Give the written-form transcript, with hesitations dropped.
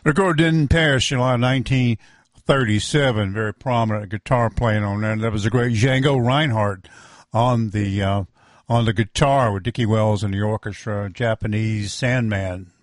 Recorded in Paris, July 1937. Very prominent guitar playing on that. That was a great Django Reinhardt on the guitar with Dickie Wells in the orchestra. Japanese Sandman.